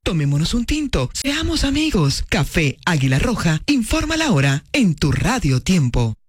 Tomémonos un tinto. Seamos amigos. Café Águila Roja informa la hora en tu Radio Tiempo.